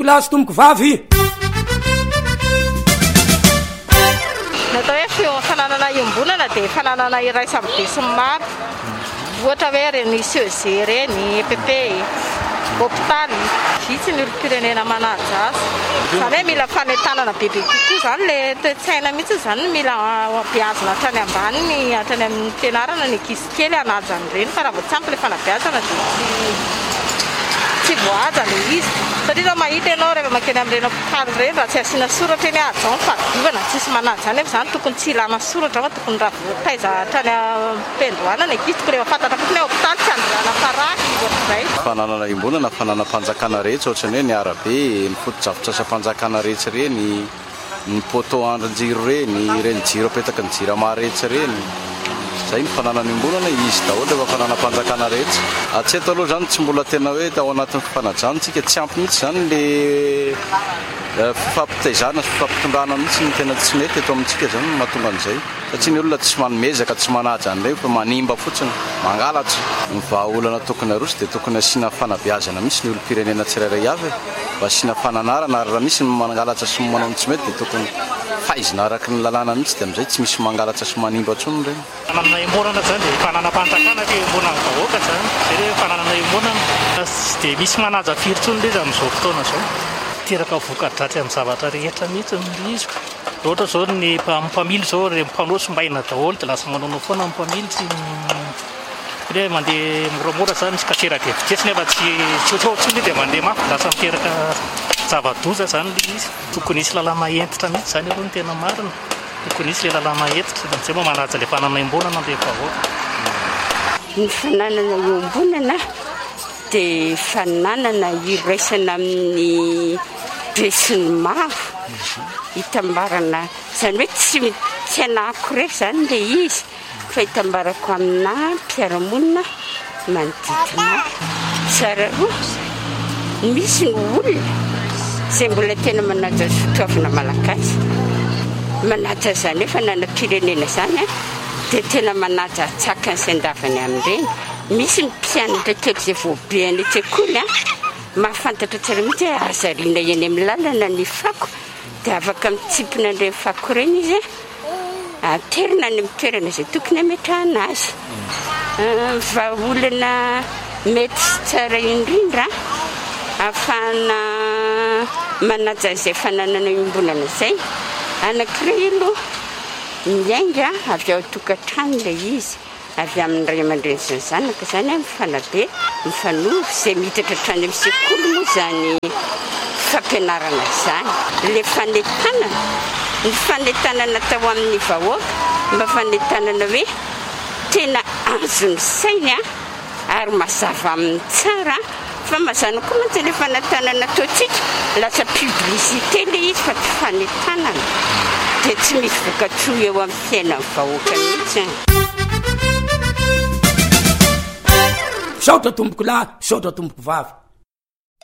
Plasy tomboko vavy. Natao hoe fananana iombonana dia fananana iray sabobe sy maro. Ohatra hoe reny CEG reny, EPP, hôpitaly. Vitsy ny olom-pirenena manaja azy. Izany hoe mila fanetanana bebe kokoa izany le toe-tsaina mihitsy izany mila beazina hatrany ambaniny, hatrany amin'ny fianarana ny ankizy kely hanajany ireny fa raha vao tsy ampy ilay fanabeazana dia tsy voahaja ilay izy. Satria raha mahita ianao rehefa makeny amin'ireny hôpitaly ireny raha tsy asiana soratra eny ajao ny fadiovana tsisy manaja izany nefa izany tokony tsy ilana soratra fa tokony raha voataiza hatrany am-pendohana ny ankizy tokony efa fantatra fotsiny hoe hôpitaly tsy andrana parasy ohatr'izay. Fananana imbonana fananam-panjakana rehetra ohatrany hoe ny arabe, ny foto-drafitrasa-panjakana rehetra ireny, ny poto andrin-jiro ireny jiro apetaka ny jirama rehetra ireny. Zay ny fananana imbonana izy daholo efa fananam-panjakana rehetra. Hatreto aloha zany tsy mbola tena hoe ao anatin'ny fifanajantsika tsy ampy mihitsy zany le fifampitaizana sy fifampitondrana mihitsy ny tena tsy mety eto amintsika zany mahatonga an'izay satria ny olona tsy manomezaka tsy manaja an'ireny fa manimba fotsiny mangalatra. Ny vahaolana tokony aroso dia tokony asiana fanabeazana mihitsy ny olom-pirenena tsirairay avy mba asiana fananarana ary raha misy ny mangalatra sy manao ny tsy mety dia tokony fahaizina araky ny lalàna mihitsy dia amin'izay tsy misy mangalatra sy manimba ntsony ireny. Fananana imbonana zany dia fananam-panjakana dia imbonana vahoaka zany. Zay hoe fananana imbonana tsy dia misy manaja firy ntsony ilay izy amin'izao fotoana izao. Teraka voka-dratsy amin'ny zavatra rehetra mihitsy ny izy. Ohatra zao ny mpamily zao mpanao-sombaina daholo dia lasa manao foana ny mpamily tsy hoe mandeha moramora zany sy kasera dia fitsetsy nefa tsy ohatsy dia mandeha mafy lasa miteraka zava-doza zany ilay izy. Tokony isy lalàna entitra mihitsy zany aloha ny tena marina. Tokony isy ilay lalàna entitra dia amin'izay moa manaja ilay fananana imbonana ilay vahoaka. Ny fananana iombonana dia fananana iraisana amin'ny be sy ny maro hitambarana izany hoe tsy anahako rery izany ilay izy fa hitambarako amina mpiara-monina manodidina tsara roa. Misy ny olona izay mbola tena manaja sotroavina malagasy manaja izany hoe fananam-pirenena izany dia tena manaja atsakany sy andavany amin'ireny. Misy ny mpianatra kely izay voabe any an-tsekoly mahafantatra tsara mihitsy hoe azariana eny amin'ny lalana ny fako dia afaka mitsipona an'ireny fako ireny izy aterina any amin'ny toerana izay tokony hametrahana azy. Vahaolana mety sy tsara indrindra ahafahana manaja izay fananana imbonana izay anankiray aloha miainga avy ao tokantrano ilay izy avy amin'ny ray aman-dreny sy ny zanaka izany mifanabe mifanohy izay miditra hatrany amin'ny sekoly moa izany fampianarana izany. Ilay fanetanana ny fanetanana tao amin'ny vahoaka mba fanetanana hoe tena azony sainy ary mazava amin'ny tsara fa mazana koa mantsy ilay fanetanana ataontsika lasa publicité ilay izy fa tsy fanetanana dia tsy misy voka-tsoa eo amin'ny fiainan'ny vahoaka mihitsy. Saotra tomboko lahy, saotra tomboko vavy.